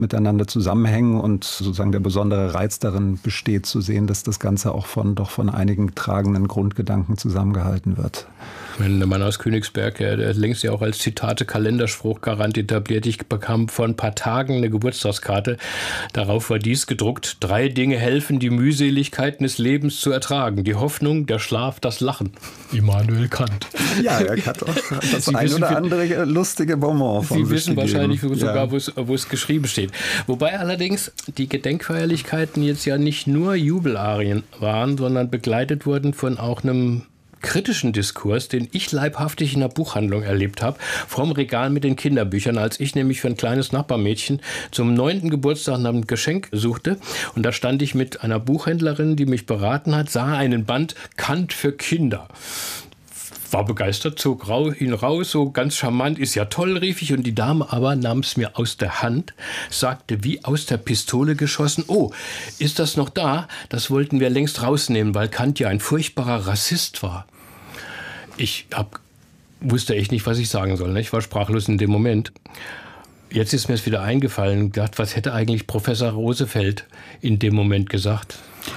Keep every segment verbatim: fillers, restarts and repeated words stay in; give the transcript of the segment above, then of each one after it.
miteinander zusammenhängen und sozusagen der besondere Reiz darin besteht, zu sehen, dass das Ganze auch von doch von einigen tragenden Grundgedanken zusammengehalten wird. Wenn der Mann aus Königsberg, der hat längst ja auch als Zitate Kalenderspruch Garant etabliert. Ich bekam vor ein paar Tagen eine Geburtstagskarte. Darauf war dies gedruckt: Drei Dinge helfen, die Mühseligkeiten des Lebens zu ertragen. Die Hoffnung, der Schlaf, das Lachen. Immanuel Kant. Ja, er hat auch das Sie ein wissen, oder andere lustige Bonbon von Sie wissen gegeben. Wahrscheinlich sogar, ja. wo es, wo es geschrieben steht. Wobei allerdings die Gedenkfeierlichkeiten jetzt ja nicht nur Jubelarien waren, sondern begleitet wurden von auch einem kritischen Diskurs, den ich leibhaftig in der Buchhandlung erlebt habe, vom Regal mit den Kinderbüchern, als ich nämlich für ein kleines Nachbarmädchen zum neunten Geburtstag nach einem Geschenk suchte. Und da stand ich mit einer Buchhändlerin, die mich beraten hat, sah einen Band Kant für Kinder. War begeistert, zog ihn raus, so ganz charmant, ist ja toll, rief ich. Und die Dame aber nahm es mir aus der Hand, sagte wie aus der Pistole geschossen: Oh, ist das noch da? Das wollten wir längst rausnehmen, weil Kant ja ein furchtbarer Rassist war. Ich hab, wusste echt nicht, was ich sagen soll. Ne? Ich war sprachlos in dem Moment. Jetzt ist mir es wieder eingefallen und gedacht, was hätte eigentlich Professor Rosefeld in dem Moment gesagt?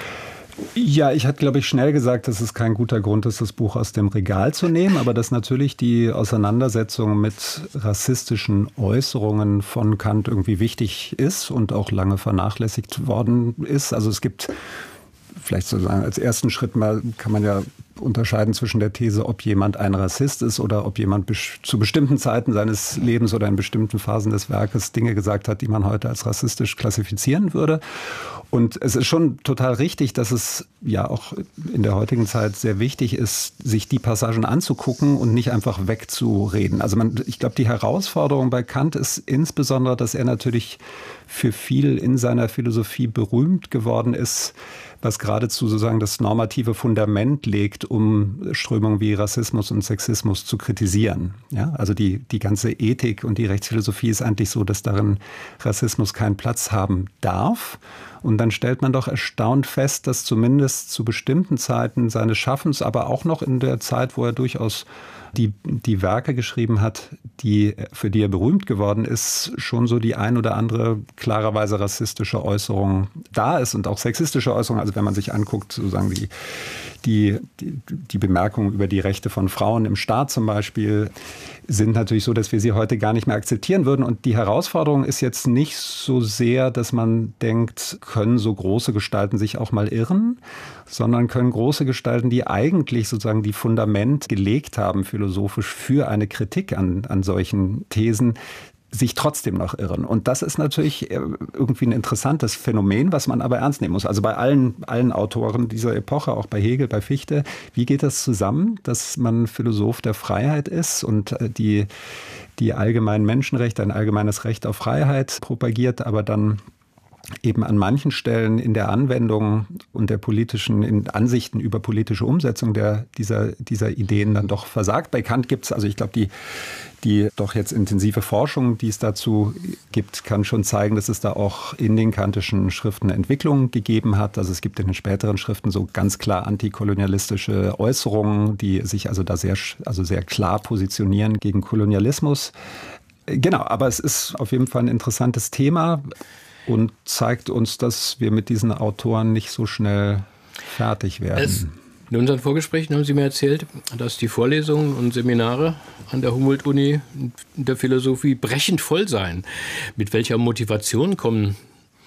Ja, ich hatte, glaube ich, schnell gesagt, dass es kein guter Grund ist, das Buch aus dem Regal zu nehmen, aber dass natürlich die Auseinandersetzung mit rassistischen Äußerungen von Kant irgendwie wichtig ist und auch lange vernachlässigt worden ist. Also es gibt vielleicht sozusagen als ersten Schritt mal, kann man ja unterscheiden zwischen der These, ob jemand ein Rassist ist oder ob jemand zu bestimmten Zeiten seines Lebens oder in bestimmten Phasen des Werkes Dinge gesagt hat, die man heute als rassistisch klassifizieren würde. Und es ist schon total richtig, dass es ja auch in der heutigen Zeit sehr wichtig ist, sich die Passagen anzugucken und nicht einfach wegzureden. Also man, ich glaube, die Herausforderung bei Kant ist insbesondere, dass er natürlich für viel in seiner Philosophie berühmt geworden ist, was geradezu sozusagen das normative Fundament legt, um Strömungen wie Rassismus und Sexismus zu kritisieren. Ja, also die, die ganze Ethik und die Rechtsphilosophie ist eigentlich so, dass darin Rassismus keinen Platz haben darf. Und dann stellt man doch erstaunt fest, dass zumindest zu bestimmten Zeiten seines Schaffens, aber auch noch in der Zeit, wo er durchaus die, die Werke geschrieben hat, die, für die er berühmt geworden ist, schon so die ein oder andere klarerweise rassistische Äußerung da ist und auch sexistische Äußerungen. Also wenn man sich anguckt, sozusagen die, die, die, die Bemerkungen über die Rechte von Frauen im Staat zum Beispiel, sind natürlich so, dass wir sie heute gar nicht mehr akzeptieren würden. Und die Herausforderung ist jetzt nicht so sehr, dass man denkt, können so große Gestalten sich auch mal irren, sondern können große Gestalten, die eigentlich sozusagen die Fundament gelegt haben, philosophisch für eine Kritik an, an solchen Thesen, sich trotzdem noch irren. Und das ist natürlich irgendwie ein interessantes Phänomen, was man aber ernst nehmen muss. Also bei allen, allen Autoren dieser Epoche, auch bei Hegel, bei Fichte, wie geht das zusammen, dass man Philosoph der Freiheit ist und die, die allgemeinen Menschenrechte, ein allgemeines Recht auf Freiheit propagiert, aber dann eben an manchen Stellen in der Anwendung und der politischen in Ansichten über politische Umsetzung der, dieser, dieser Ideen dann doch versagt. Bei Kant gibt es, also ich glaube, die, die doch jetzt intensive Forschung, die es dazu gibt, kann schon zeigen, dass es da auch in den kantischen Schriften Entwicklungen gegeben hat. Also es gibt in den späteren Schriften so ganz klar antikolonialistische Äußerungen, die sich also da sehr, also sehr klar positionieren gegen Kolonialismus. Genau, aber es ist auf jeden Fall ein interessantes Thema und zeigt uns, dass wir mit diesen Autoren nicht so schnell fertig werden. Es, in unseren Vorgesprächen haben Sie mir erzählt, dass die Vorlesungen und Seminare an der Humboldt-Uni in der Philosophie brechend voll seien. Mit welcher Motivation kommen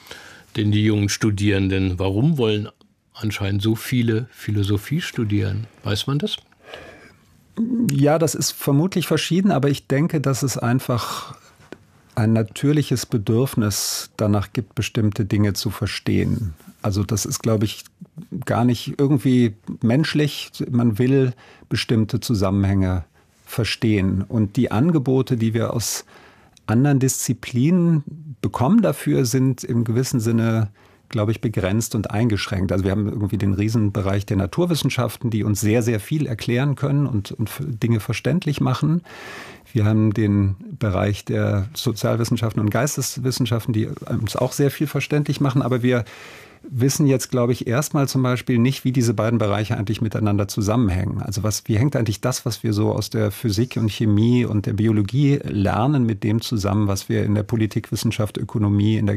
denn die jungen Studierenden? Warum wollen anscheinend so viele Philosophie studieren? Weiß man das? Ja, das ist vermutlich verschieden, aber ich denke, dass es einfach ein natürliches Bedürfnis danach gibt, bestimmte Dinge zu verstehen. Also das ist, glaube ich, gar nicht irgendwie menschlich. Man will bestimmte Zusammenhänge verstehen. Und die Angebote, die wir aus anderen Disziplinen bekommen dafür, sind im gewissen Sinne, glaube ich, begrenzt und eingeschränkt. Also wir haben irgendwie den Riesenbereich der Naturwissenschaften, die uns sehr, sehr viel erklären können und, und Dinge verständlich machen. Wir haben den Bereich der Sozialwissenschaften und Geisteswissenschaften, die uns auch sehr viel verständlich machen. Aber wir wissen jetzt, glaube ich, erstmal zum Beispiel nicht, wie diese beiden Bereiche eigentlich miteinander zusammenhängen. Also was, wie hängt eigentlich das, was wir so aus der Physik und Chemie und der Biologie lernen, mit dem zusammen, was wir in der Politikwissenschaft, Ökonomie, in der